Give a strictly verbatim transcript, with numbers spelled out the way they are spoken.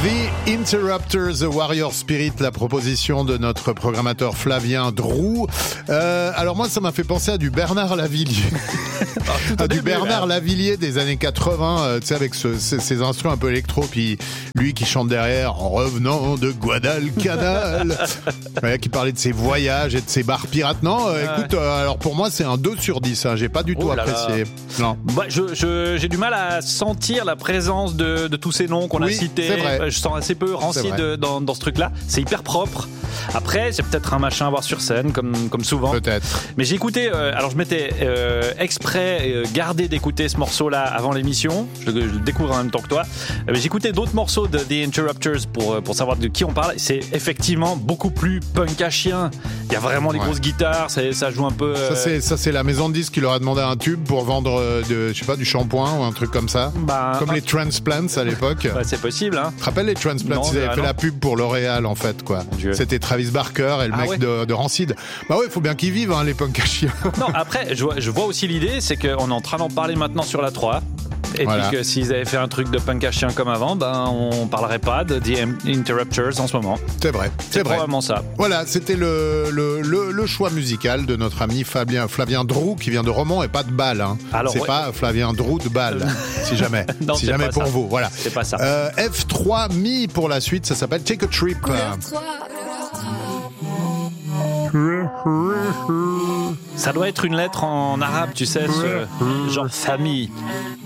The Interrupters, The Warrior Spirit, la proposition de notre programmateur Flavien Drou. Euh, alors moi, ça m'a fait penser à du Bernard Lavillier. à du début, Bernard là. Lavillier des années quatre-vingts, euh, tu sais, avec ce, ces, ces instruments un peu électro, puis lui qui chante derrière, en revenant de Guadalcanal, ouais, qui parlait de ses voyages et de ses bars pirates. Non, euh, ah écoute, euh, alors pour moi, c'est un deux sur dix, hein, j'ai pas du tout oh là apprécié. Là. Non. Bah, je, je, j'ai du mal à sentir la présence de, de tous ces noms qu'on oui, a cités. C'est vrai. Je sens assez peu rancide dans, dans ce truc-là. C'est hyper propre. Après, c'est peut-être un machin à voir sur scène, comme, comme souvent. Peut-être. Mais j'ai écouté, euh, alors je m'étais euh, exprès euh, gardé d'écouter ce morceau-là avant l'émission. Je, je le découvre en même temps que toi. Euh, j'ai écouté d'autres morceaux de The Interrupters pour, pour savoir de qui on parle. C'est effectivement beaucoup plus punk à chien. Il y a vraiment les ouais. grosses guitares, ça, ça joue un peu. Euh... Ça, c'est, ça, c'est la maison de disques qui leur a demandé un tube pour vendre de, je sais pas, du shampoing ou un truc comme ça. Bah, comme un... les Transplants à l'époque. Bah, c'est possible, hein. Tu te rappelles les Transplants? Non, ils avaient fait non. la pub pour L'Oréal, en fait, quoi. C'était Travis Barker et le ah mec ouais. de, de Rancid. Bah ouais, il faut bien qu'ils vivent, hein, les punks à chiens. Non, après, je vois, je vois aussi l'idée, c'est qu'on est en train d'en parler maintenant sur la trois. Et voilà. puis que s'ils avaient fait un truc de punk à chien comme avant, ben on parlerait pas de The Interrupters en ce moment. C'est vrai, c'est, c'est vrai. probablement ça. Voilà, c'était le, le, le, le choix musical de notre ami Fabien, Flavien Drou, qui vient de Romans et pas de Bâle. Hein. Alors, c'est ouais. pas Flavien Drou de Bâle, si jamais. non, si jamais pour ça. vous. Voilà. C'est pas ça. Euh, F trois Mi pour la suite, ça s'appelle Take a Trip. Ça doit être une lettre en arabe, tu sais, ce genre famille.